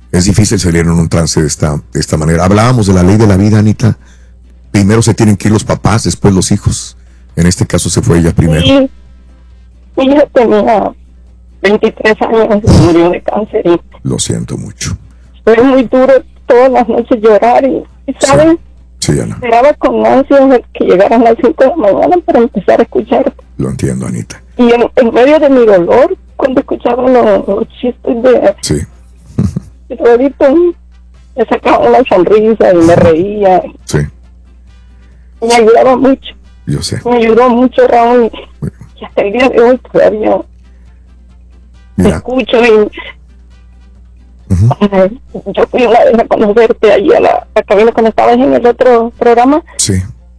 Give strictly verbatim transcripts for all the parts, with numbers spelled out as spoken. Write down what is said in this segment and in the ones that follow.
Es difícil salir en un trance de esta, de esta manera. Hablábamos de la ley de la vida, Anita. Primero se tienen que ir los papás, después los hijos. En este caso se fue ella primero. Sí, ella tenía veintitrés años y murió de cáncer. Y lo siento mucho. fue muy duro todas las noches llorar y, y ¿sabes? Sí, sí, Ana. Esperaba con ansias de que llegaran las cinco de la mañana para empezar a escuchar. Lo entiendo, Anita. Y en, en medio de mi dolor, cuando escuchaba los, los chistes de Sí. Rodito, me sacaba una sonrisa y me reía. Sí, Me ayudaba mucho. yo sé. Me ayudó mucho, Raúl. Y hasta el día de hoy todavía me Mira, escucho y ujú, ay, yo fui una vez a conocerte allí a la, a cabina cuando estabas en el otro programa. sí,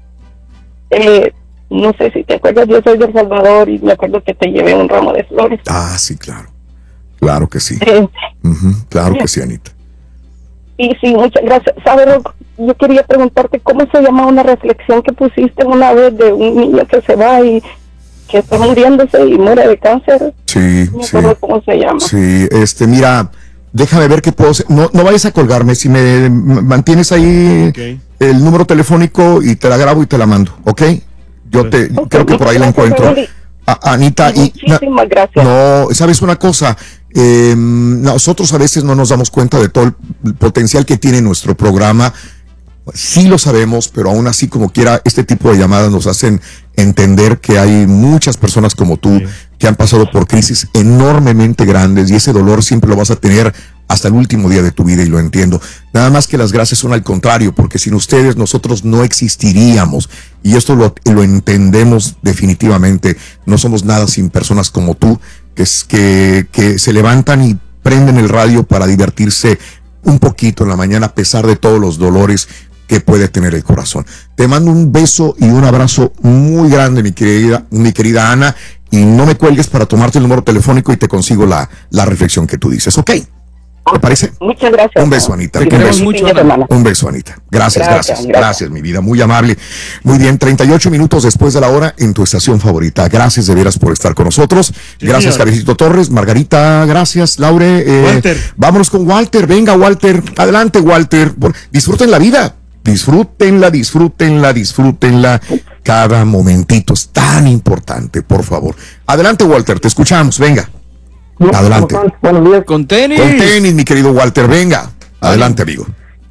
Eh, no sé si te acuerdas, yo soy de El Salvador y me acuerdo que te llevé un ramo de flores. ah, sí, claro. Claro que sí. Eh, Ujú, claro que sí, Anita. y sí, muchas gracias. ¿Sabes, Roc? Yo quería preguntarte cómo se llama una reflexión que pusiste una vez de un niño que se va y que está muriéndose y muere de cáncer. Sí, No me sí. acuerdo cómo se llama. Sí, este, mira, déjame ver qué puedo hacer. No, no vayas a colgarme, si me m- mantienes ahí Ok. el número telefónico y te la grabo y te la mando, ¿ok? Yo te, Ok, creo que por ahí la muchas encuentro. gracias, A- Anita, y Muchísimas gracias. no, ¿sabes una cosa? Eh, nosotros a veces no nos damos cuenta de todo el potencial que tiene nuestro programa. Sí lo sabemos, pero aún así, como quiera, este tipo de llamadas nos hacen entender que hay muchas personas como tú Sí. que han pasado por crisis enormemente grandes y ese dolor siempre lo vas a tener hasta el último día de tu vida y lo entiendo. Nada más que las gracias son al contrario, porque sin ustedes nosotros no existiríamos y esto lo, lo entendemos definitivamente. No somos nada sin personas como tú que, es- que, que se levantan y prenden el radio para divertirse un poquito en la mañana a pesar de todos los dolores que puede tener el corazón. Te mando un beso y un abrazo muy grande, mi querida, mi querida Ana, y no me cuelgues para tomarte el número telefónico y te consigo la, la reflexión que tú dices, ¿ok? ¿Te parece? Muchas gracias. Un beso, Anita. Te Un queremos beso. mucho, Fin de Ana. semana. Un beso, Anita. Gracias, gracias, Gracias, gracias, gracias. mi vida, muy amable. Muy bien, treinta y ocho minutos después de la hora en tu estación favorita. Gracias de veras por estar con nosotros. Sí, Gracias, señor. Javisito Torres, Margarita, gracias, Laure. eh, Walter. Vámonos con Walter, venga, Walter. Adelante, Walter. Bueno, disfruten la vida. Disfrútenla, disfrútenla, disfrútenla. Cada momentito es tan importante, por favor. Adelante, Walter, te escuchamos, venga. Adelante. ¿Cómo están? Buenos días. Con tenis. Con tenis, mi querido Walter, venga. Adelante, amigo.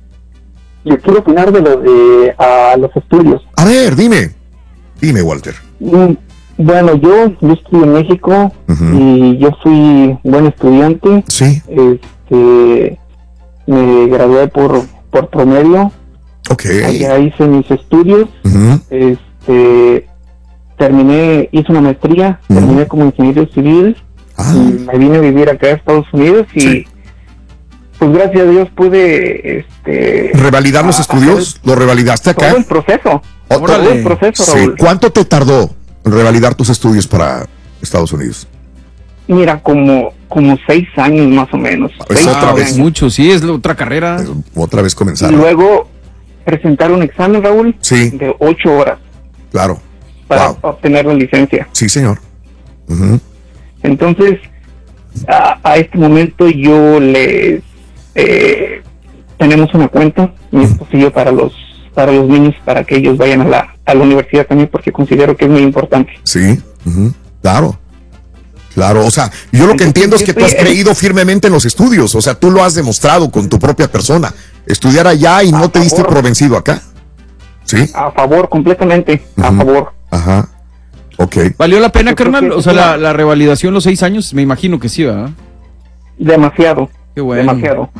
Yo quiero opinar de lo de a los estudios. A ver, dime. Dime, Walter. Mm, Bueno, yo, yo estudié en México Ujú. y yo fui buen estudiante. Sí, Este, me gradué por, por promedio. ok. Allá hice mis estudios. Ujú. Este, terminé, hice una maestría, Ujú. terminé como ingeniero civil. Ah, Y me vine a vivir acá a Estados Unidos y Sí. pues gracias a Dios pude este ¿revalidar los a- estudios? ¿Lo revalidaste todo acá? el proceso, O- todo el Órale. proceso, Sí. Raúl. ¿Cuánto te tardó en revalidar tus estudios para Estados Unidos? Mira, como como seis años más o menos. Pues seis otra Ah, vez. años. mucho, sí, es la otra carrera. Eh, Otra vez Y comenzar. luego presentar un examen, Raúl, Sí, de ocho horas claro. para Wow. obtener la licencia. Sí, señor. Ujú. Entonces, a, a este momento yo les eh, tenemos una cuenta, mi esposo y yo, para los para los niños, para que ellos vayan a la a la universidad también, porque considero que es muy importante. Sí, ujú, claro. Claro, o sea, yo lo que Entonces, entiendo es yo que tú estoy has en- creído firmemente en los estudios, o sea, tú lo has demostrado con tu propia persona. Estudiar allá y no A te diste favor. por vencido acá. ¿Sí? A favor, completamente, a Ujú. favor. Ajá. Ok. ¿Valió la pena, Yo creo carnal? que O sea, es la, una- la revalidación, los seis años, me imagino que sí, ¿verdad? Demasiado, Qué bueno. demasiado.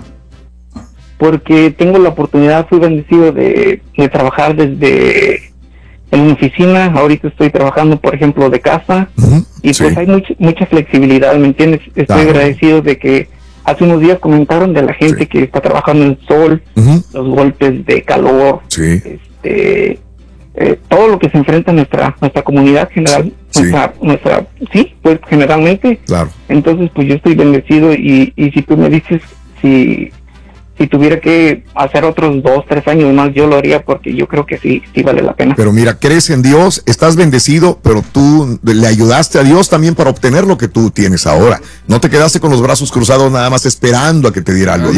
Porque tengo la oportunidad, fui bendecido de, de trabajar desde en una oficina. Ahorita estoy trabajando, por ejemplo, de casa. Ujú, Y sí. pues hay mucha, mucha flexibilidad, ¿me entiendes? Estoy Claro. agradecido de que hace unos días comentaron de la gente Sí. que está trabajando en el sol, Ujú, los golpes de calor, sí. este, eh, todo lo que se enfrenta nuestra nuestra comunidad general, Sí. nuestra, nuestra, sí, pues generalmente. Claro. Entonces, pues yo estoy bendecido y, y si tú me dices si si tuviera que hacer otros dos, tres años más, yo lo haría porque yo creo que sí, sí vale la pena. Pero mira, crees en Dios, estás bendecido, pero tú le ayudaste a Dios también para obtener lo que tú tienes ahora. No te quedaste con los brazos cruzados nada más esperando a que te diera algo.